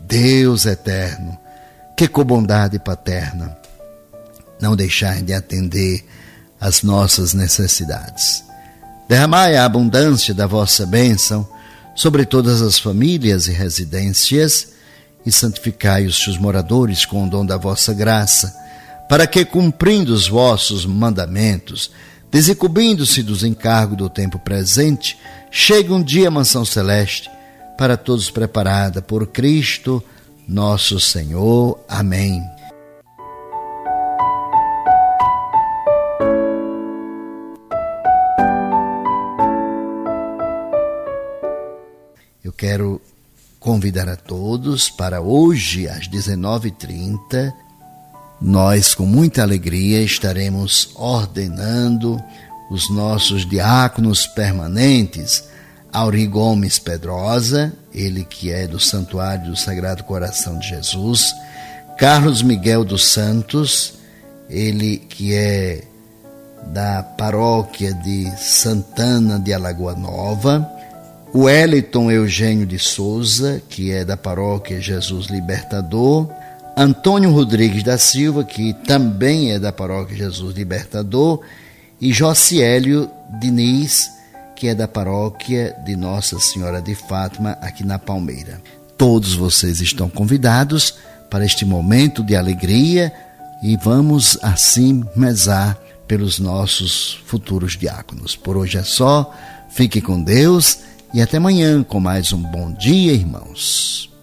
Deus eterno, que com bondade paterna não deixai de atender às nossas necessidades. Derramai a abundância da vossa bênção sobre todas as famílias e residências e santificai os seus moradores com o dom da vossa graça, para que, cumprindo os vossos mandamentos, desincubindo-se dos encargos do tempo presente, chegue um dia à mansão celeste, para todos preparada por Cristo nosso Senhor. Amém. Eu quero convidar a todos para hoje, às 19h30, nós, com muita alegria, estaremos ordenando os nossos diáconos permanentes, Auri Gomes Pedrosa, ele que é do Santuário do Sagrado Coração de Jesus, Carlos Miguel dos Santos, ele que é da paróquia de Santana de Alagoa Nova, o Wellington Eugênio de Souza, que é da paróquia Jesus Libertador, Antônio Rodrigues da Silva, que também é da paróquia Jesus Libertador, e Josiélio Diniz, que é da paróquia de Nossa Senhora de Fátima, aqui na Palmeira. Todos vocês estão convidados para este momento de alegria e vamos assim rezar pelos nossos futuros diáconos. Por hoje é só, fique com Deus e até amanhã com mais um Bom Dia, irmãos.